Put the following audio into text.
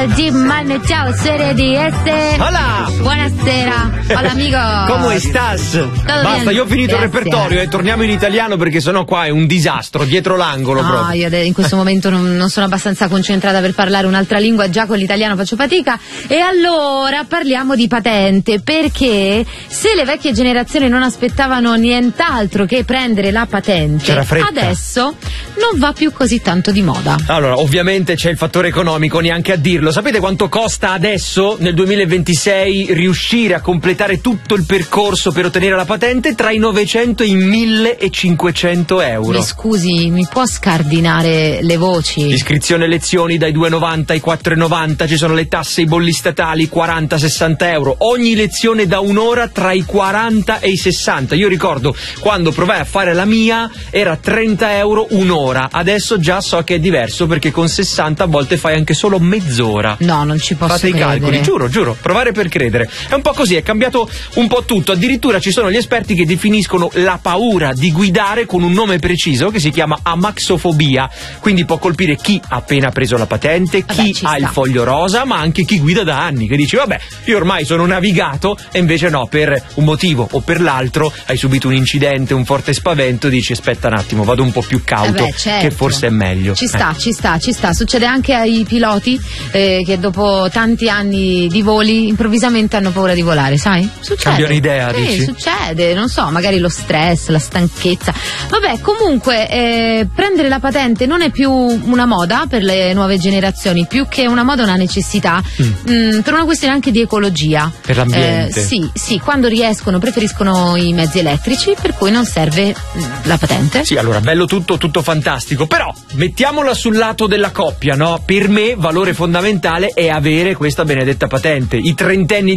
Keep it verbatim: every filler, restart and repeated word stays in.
G-Man, ciao, serie di S. Hola! Buonasera, hola amigo. Come estás? Basta, bien? io ho finito Grazie. il repertorio e torniamo in italiano perché sennò qua è un disastro, dietro l'angolo No, proprio. io de- in questo momento non, non sono abbastanza concentrata per parlare un'altra lingua, già con l'italiano faccio fatica. E allora parliamo di patente, perché se le vecchie generazioni non aspettavano nient'altro che prendere la patente, C'era fretta. adesso non va più così tanto di moda. Allora, ovviamente c'è il fattore economico, neanche a dirlo. Sapete quanto costa adesso, nel duemilaventisei, riuscire a completare tutto il percorso per ottenere la patente? Tra i novecento e i millecinquecento euro. Mi scusi, mi può scardinare le voci? Iscrizione e lezioni dai due e novanta ai quattro e novanta, ci sono le tasse e i bolli statali, quaranta sessanta euro. Ogni lezione da un'ora tra i quaranta e i sessanta. Io ricordo quando provai a fare la mia era trenta euro un'ora. Adesso già so che è diverso perché con sessanta a volte fai anche solo mezz'ora. No, non ci posso Fate i credere. calcoli, giuro, giuro, provare per credere. È un po' così, è cambiato un po' tutto. Addirittura ci sono gli esperti che definiscono la paura di guidare con un nome preciso che si chiama amaxofobia. Quindi può colpire chi ha appena preso la patente, Vabbè, chi ci ha sta. il foglio rosa, ma anche chi guida da anni, che dice vabbè, io ormai sono navigato, e invece no, per un motivo o per l'altro hai subito un incidente, un forte spavento, dici aspetta un attimo, vado un po' più cauto, Eh beh, certo. che forse è meglio. Ci sta, Eh. ci sta, ci sta. Succede anche ai piloti eh, che dopo tanti anni di voli improvvisamente hanno paura di volare, sai? Succede. Cambiano idea, Sì, dici? succede, non so, magari lo stress, la stanchezza. Vabbè, comunque eh, prendere la patente non è più una moda per le nuove generazioni, più che una moda, una necessità, Mm. mh, per una questione anche di ecologia. Per l'ambiente. Eh, sì, sì, quando riescono preferiscono i mezzi elettrici, per cui non serve mh, la patente. Sì, allora, bello tutto, tutto fantastico, però mettiamola sul lato della coppia, no? Per me valore fondamentale è avere questa benedetta patente. I trentenni